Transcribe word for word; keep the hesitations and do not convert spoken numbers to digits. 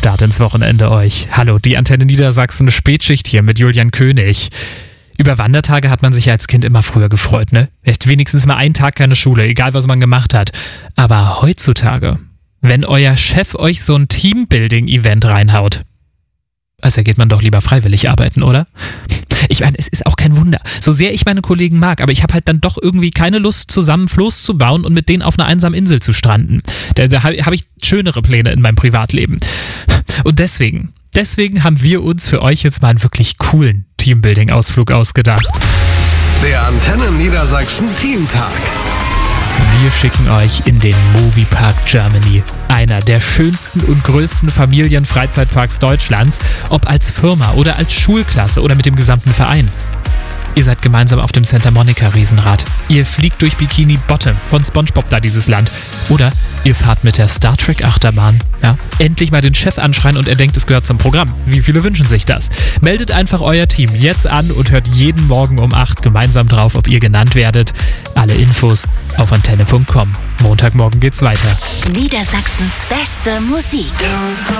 Start ins Wochenende euch. Hallo, die Antenne Niedersachsen Spätschicht hier mit Julian König. Über Wandertage hat man sich ja als Kind immer früher gefreut, ne? Echt wenigstens mal einen Tag keine Schule, egal was man gemacht hat. Aber heutzutage, wenn euer Chef euch so ein Teambuilding-Event reinhaut, also geht man doch lieber freiwillig arbeiten, oder? Ich meine, es ist auch kein Wunder. So sehr ich meine Kollegen mag, aber ich habe halt dann doch irgendwie keine Lust, zusammen Floß zu bauen und mit denen auf einer einsamen Insel zu stranden. Da, da habe ich schönere Pläne in meinem Privatleben. Und deswegen, deswegen haben wir uns für euch jetzt mal einen wirklich coolen Teambuilding-Ausflug ausgedacht. Der Antenne Niedersachsen Teamtag. Wir schicken euch in den Moviepark Germany, einer der schönsten und größten Familienfreizeitparks Deutschlands, ob als Firma oder als Schulklasse oder mit dem gesamten Verein. Ihr seid gemeinsam auf dem Santa Monica Riesenrad. Ihr fliegt durch Bikini Bottom von SpongeBob da dieses Land. Oder ihr fahrt mit der Star Trek Achterbahn. Ja, endlich mal den Chef anschreien und er denkt, es gehört zum Programm. Wie viele wünschen sich das? Meldet einfach euer Team jetzt an und hört jeden Morgen um acht gemeinsam drauf, ob ihr genannt werdet. Alle Infos auf antenne punkt com. Montagmorgen geht's weiter. Niedersachsens beste Musik.